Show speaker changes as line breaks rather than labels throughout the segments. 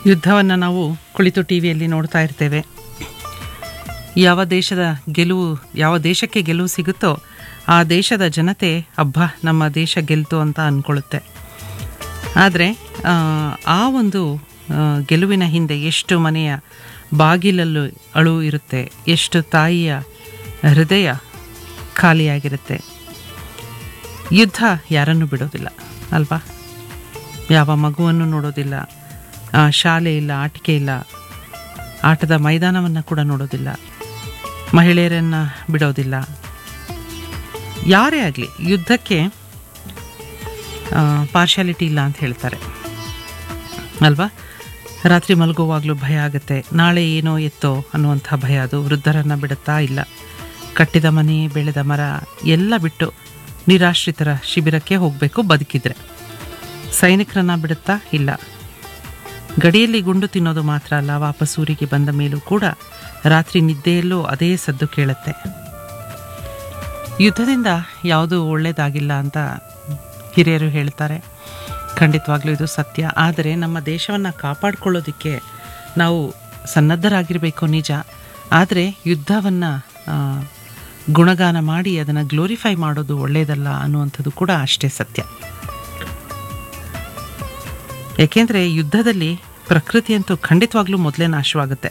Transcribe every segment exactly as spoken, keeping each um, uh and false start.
ಯುದ್ಧವನ್ನು ನಾವು ಕುಳಿತು ಟಿ ವಿಯಲ್ಲಿ ನೋಡ್ತಾ ಇರ್ತೇವೆ. ಯಾವ ದೇಶದ ಗೆಲುವು ಯಾವ ದೇಶಕ್ಕೆ ಗೆಲುವು ಸಿಗುತ್ತೋ ಆ ದೇಶದ ಜನತೆ ಅಬ್ಬಾ ನಮ್ಮ ದೇಶ ಗೆಲ್ತು ಅಂತ ಅಂದ್ಕೊಳ್ಳುತ್ತೆ. ಆದರೆ ಆ ಒಂದು ಗೆಲುವಿನ ಹಿಂದೆ ಎಷ್ಟು ಮನೆಯ ಬಾಗಿಲಲ್ಲೂ ಅಳು ಇರುತ್ತೆ, ಎಷ್ಟು ತಾಯಿಯ ಹೃದಯ ಖಾಲಿಯಾಗಿರುತ್ತೆ. ಯುದ್ಧ ಯಾರನ್ನು ಬಿಡೋದಿಲ್ಲ ಅಲ್ವಾ? ಯಾವ ಮಗುವನ್ನು ನೋಡೋದಿಲ್ಲ, ಶಾಲೆ ಇಲ್ಲ, ಆಟಿಕೆ ಇಲ್ಲ, ಆಟದ ಮೈದಾನವನ್ನು ಕೂಡ ನೋಡೋದಿಲ್ಲ, ಮಹಿಳೆಯರನ್ನು ಬಿಡೋದಿಲ್ಲ. ಯಾರೇ ಆಗಲಿ ಯುದ್ಧಕ್ಕೆ ಪಾರ್ಶಾಲಿಟಿ ಇಲ್ಲ ಅಂತ ಹೇಳ್ತಾರೆ ಅಲ್ವಾ? ರಾತ್ರಿ ಮಲಗುವಾಗಲೂ ಭಯ ಆಗುತ್ತೆ, ನಾಳೆ ಏನೋ ಎತ್ತೋ ಅನ್ನುವಂಥ ಭಯ. ಅದು ವೃದ್ಧರನ್ನು ಬಿಡುತ್ತಾ ಇಲ್ಲ. ಕಟ್ಟಿದ ಮನೆ, ಬೆಳೆದ ಮರ ಎಲ್ಲ ಬಿಟ್ಟು ನಿರಾಶ್ರಿತರ ಶಿಬಿರಕ್ಕೆ ಹೋಗಬೇಕು ಬದುಕಿದ್ರೆ. ಸೈನಿಕರನ್ನು ಬಿಡುತ್ತಾ ಇಲ್ಲ. ಗಡಿಯಲ್ಲಿ ಗುಂಡು ತಿನ್ನೋದು ಮಾತ್ರ ಅಲ್ಲ, ವಾಪಸೂರಿಗೆ ಬಂದ ಮೇಲೂ ಕೂಡ ರಾತ್ರಿ ನಿದ್ದೆಯಲ್ಲೂ ಅದೇ ಸದ್ದು ಕೇಳುತ್ತೆ. ಯುದ್ಧದಿಂದ ಯಾವುದೂ ಒಳ್ಳೆಯದಾಗಿಲ್ಲ ಅಂತ ಹಿರಿಯರು ಹೇಳ್ತಾರೆ. ಖಂಡಿತವಾಗ್ಲೂ ಇದು ಸತ್ಯ. ಆದರೆ ನಮ್ಮ ದೇಶವನ್ನು ಕಾಪಾಡಿಕೊಳ್ಳೋದಕ್ಕೆ ನಾವು ಸನ್ನದ್ಧರಾಗಿರಬೇಕು ನಿಜ. ಆದರೆ ಯುದ್ಧವನ್ನು ಗುಣಗಾನ ಮಾಡಿ ಅದನ್ನು ಗ್ಲೋರಿಫೈ ಮಾಡೋದು ಒಳ್ಳೆಯದಲ್ಲ ಅನ್ನುವಂಥದ್ದು ಕೂಡ ಅಷ್ಟೇ ಸತ್ಯ. ಏಕೆಂದರೆ ಯುದ್ಧದಲ್ಲಿ ಪ್ರಕೃತಿಯಂತೂ ಖಂಡಿತವಾಗ್ಲೂ ಮೊದಲೇ ನಾಶವಾಗುತ್ತೆ.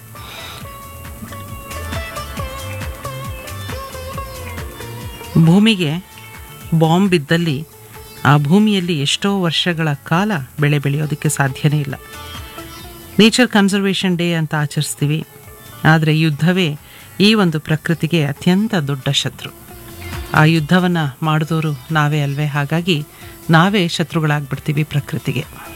ಭೂಮಿಗೆ ಬಾಂಬ್ ಬಿದ್ದಲ್ಲಿ ಆ ಭೂಮಿಯಲ್ಲಿ ಎಷ್ಟೋ ವರ್ಷಗಳ ಕಾಲ ಬೆಳೆ ಬೆಳೆಯೋದಕ್ಕೆ ಸಾಧ್ಯನೇ ಇಲ್ಲ. ನೇಚರ್ ಕನ್ಸರ್ವೇಷನ್ ಡೇ ಅಂತ ಆಚರಿಸ್ತೀವಿ, ಆದರೆ ಯುದ್ಧವೇ ಈ ಒಂದು ಪ್ರಕೃತಿಗೆ ಅತ್ಯಂತ ದೊಡ್ಡ ಶತ್ರು. ಆ ಯುದ್ಧವನ್ನು ಮಾಡಿದವರು ನಾವೇ ಅಲ್ವೇ? ಹಾಗಾಗಿ ನಾವೇ ಶತ್ರುಗಳಾಗ್ಬಿಡ್ತೀವಿ ಪ್ರಕೃತಿಗೆ.